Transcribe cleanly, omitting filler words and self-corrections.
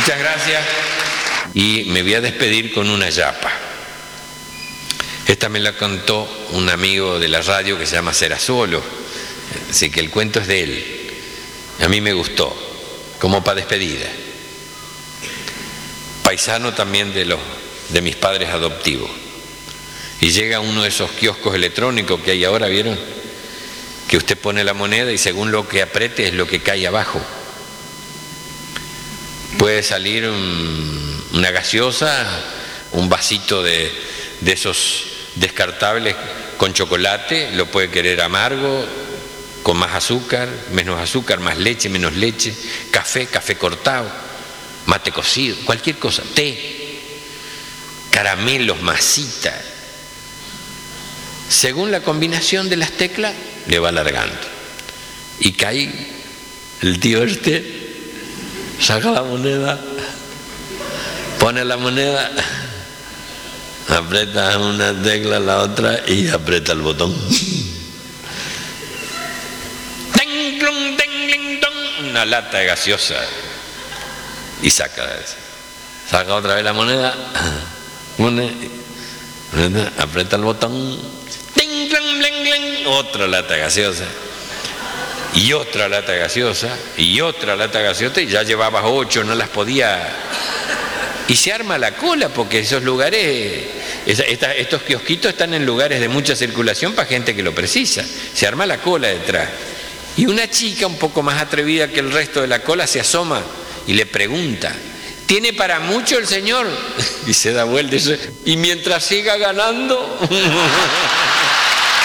Muchas gracias. Y me voy a despedir con una yapa. Esta me la contó un amigo de la radio que se llama Serasolo, así que el cuento es de él. A mí me gustó, como para despedida. Paisano también de mis padres adoptivos. Y llega a uno de esos kioscos electrónicos que hay ahora, ¿vieron? Que usted pone la moneda y según lo que apriete es lo que cae abajo. Puede salir una gaseosa, un vasito de esos descartables con chocolate, lo puede querer amargo, con más azúcar, más leche, menos leche, café cortado, mate cocido, cualquier cosa, té, caramelos, masita. Según la combinación de las teclas, le va alargando. Y cae el tío saca la moneda, pone la moneda, aprieta una tecla, la otra y aprieta el botón. Una lata de gaseosa y saca otra vez la moneda, aprieta el botón, otra lata de gaseosa y otra lata de gaseosa y otra lata de gaseosa, y ya llevaba 8, no las podía, y se arma la cola porque esos lugares, estos kiosquitos están en lugares de mucha circulación para gente que lo precisa, se arma la cola detrás. Y una chica un poco más atrevida que el resto de la cola se asoma y le pregunta: ¿tiene para mucho el señor? Y se da vuelta y dice: ¿y mientras siga ganando?